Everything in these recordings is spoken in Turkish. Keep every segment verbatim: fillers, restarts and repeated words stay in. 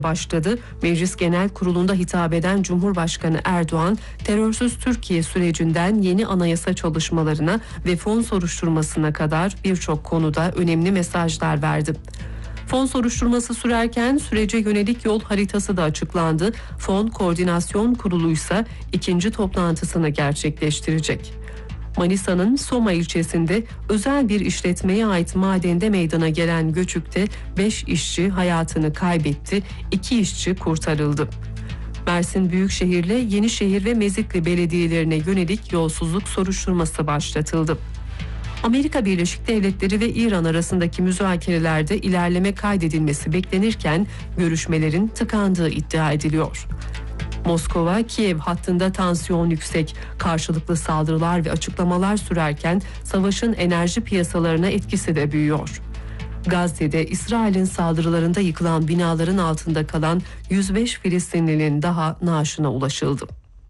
başladı. Meclis Genel Kurulu'nda hitap eden Cumhurbaşkanı Erdoğan, terörsüz Türkiye sürecinden yeni anayasa çalışmalarına ve fon soruşturmasına kadar birçok konuda önemli mesajlar verdi. Fon soruşturması sürerken sürece yönelik yol haritası da açıklandı. Fon Koordinasyon Kurulu ise ikinci toplantısını gerçekleştirecek. Manisa'nın Soma ilçesinde özel bir işletmeye ait madende meydana gelen göçükte beş işçi hayatını kaybetti, iki işçi kurtarıldı. Mersin Büyükşehir'le Yenişehir ve Mezitli belediyelerine yönelik yolsuzluk soruşturması başlatıldı. Amerika Birleşik Devletleri ve İran arasındaki müzakerelerde ilerleme kaydedilmesi beklenirken görüşmelerin tıkandığı iddia ediliyor. Moskova, Kiev hattında tansiyon yüksek, karşılıklı saldırılar ve açıklamalar sürerken savaşın enerji piyasalarına etkisi de büyüyor. Gazze'de İsrail'in saldırılarında yıkılan binaların altında kalan yüz beş Filistinlinin daha naaşına ulaşıldı.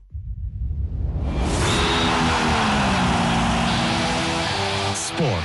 Spor.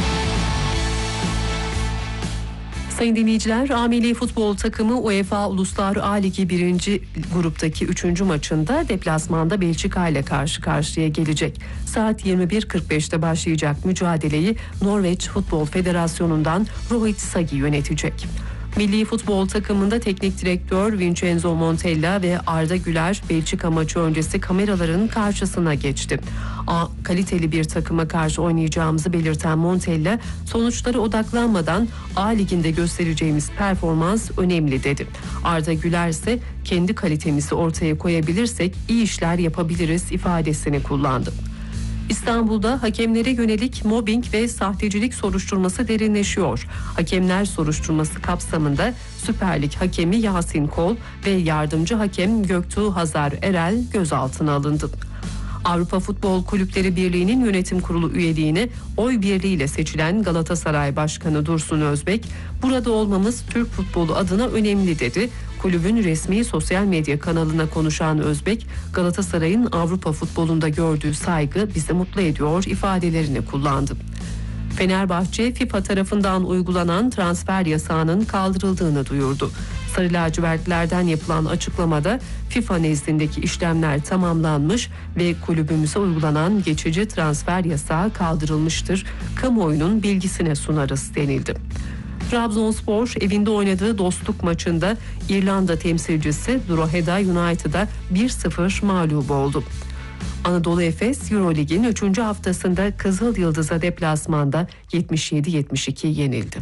Sayın dinleyiciler, A Milli Futbol takımı UEFA Uluslar A Ligi birinci gruptaki üçüncü maçında deplasmanda Belçika ile karşı karşıya gelecek. Saat yirmi bir kırk beşte başlayacak mücadeleyi Norveç Futbol Federasyonu'ndan Rohit Sagi yönetecek. Milli futbol takımında teknik direktör Vincenzo Montella ve Arda Güler Belçika maçı öncesi kameraların karşısına geçti. A, kaliteli bir takıma karşı oynayacağımızı belirten Montella, sonuçlara odaklanmadan A Ligi'nde göstereceğimiz performans önemli dedi. Arda Güler ise kendi kalitemizi ortaya koyabilirsek iyi işler yapabiliriz ifadesini kullandı. İstanbul'da hakemlere yönelik mobbing ve sahtecilik soruşturması derinleşiyor. Hakemler soruşturması kapsamında Süper Lig hakemi Yasin Kol ve yardımcı hakem Göktuğ Hazar Erel gözaltına alındı. Avrupa Futbol Kulüpleri Birliği'nin yönetim kurulu üyeliğine oy birliğiyle seçilen Galatasaray Başkanı Dursun Özbek, "Burada olmamız Türk futbolu adına önemli" dedi. Kulübün resmi sosyal medya kanalına konuşan Özbek, Galatasaray'ın Avrupa futbolunda gördüğü saygı bizi mutlu ediyor ifadelerini kullandı. Fenerbahçe, FIFA tarafından uygulanan transfer yasağının kaldırıldığını duyurdu. Sarı lacivertlerden yapılan açıklamada FIFA nezdindeki işlemler tamamlanmış ve kulübümüze uygulanan geçici transfer yasağı kaldırılmıştır. Kamuoyunun bilgisine sunarız denildi. Trabzonspor evinde oynadığı dostluk maçında İrlanda temsilcisi Drogheda United'a bir sıfır mağlup oldu. Anadolu Efes Eurolig'in üçüncü haftasında Kızıl Yıldız'a deplasmanda yetmiş yedi yetmiş iki yenildi.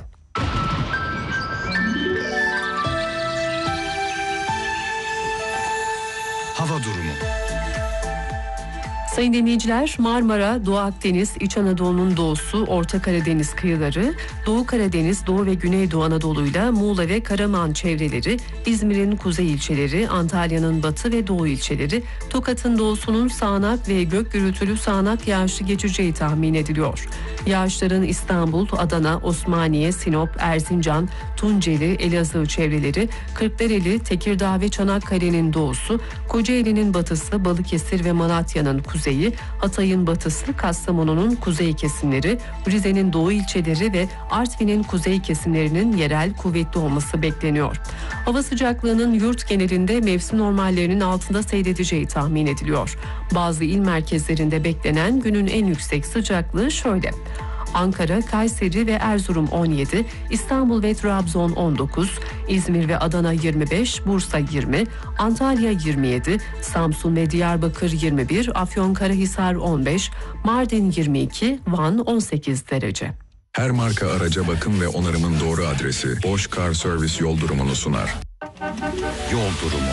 Hava durumu. Sayın dinleyiciler, Marmara, Doğu Akdeniz, İç Anadolu'nun doğusu, Orta Karadeniz kıyıları, Doğu Karadeniz, Doğu ve Güneydoğu Anadolu'yla Muğla ve Karaman çevreleri, İzmir'in kuzey ilçeleri, Antalya'nın batı ve doğu ilçeleri, Tokat'ın doğusunun sağanak ve gök gürültülü sağanak yağışlı geçeceği tahmin ediliyor. Yağışların İstanbul, Adana, Osmaniye, Sinop, Erzincan, Tunceli, Elazığ çevreleri, Kırklareli, Tekirdağ ve Çanakkale'nin doğusu, Kocaeli'nin batısı, Balıkesir ve Malatya'nın kuzeyi, Hatay'ın batısı, Kastamonu'nun kuzey kesimleri, Rize'nin doğu ilçeleri ve Artvin'in kuzey kesimlerinin yerel kuvvetli olması bekleniyor. Hava sıcaklığının yurt genelinde mevsim normallerinin altında seyredeceği tahmin ediliyor. Bazı il merkezlerinde beklenen günün en yüksek sıcaklığı şöyle: Ankara, Kayseri ve Erzurum on yedi, İstanbul ve Trabzon on dokuz, İzmir ve Adana yirmi beş, Bursa yirmi, Antalya yirmi yedi, Samsun ve Diyarbakır yirmi bir, Afyonkarahisar on beş, Mardin yirmi iki, Van on sekiz derece. Her marka araca bakım ve onarımın doğru adresi Bosch Car Service yol durumunu sunar. Yol durumu.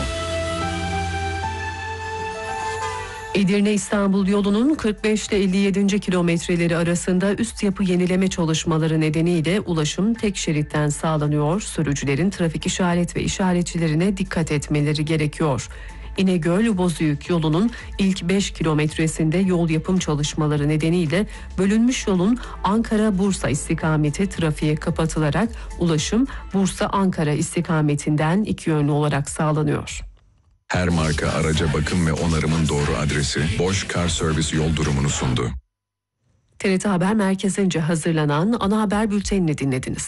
Edirne-İstanbul yolunun kırk beş ile elli yedinci kilometreleri arasında üst yapı yenileme çalışmaları nedeniyle ulaşım tek şeritten sağlanıyor. Sürücülerin trafik işaret ve işaretçilerine dikkat etmeleri gerekiyor. İnegöl-Bozüyük yolunun ilk beş kilometresinde yol yapım çalışmaları nedeniyle bölünmüş yolun Ankara-Bursa istikameti trafiğe kapatılarak ulaşım Bursa-Ankara istikametinden iki yönlü olarak sağlanıyor. Her marka araca bakım ve onarımın doğru adresi Bosch Car Service yol durumunu sundu. T R T Haber Merkezi'nce hazırlanan ana haber bültenini dinlediniz.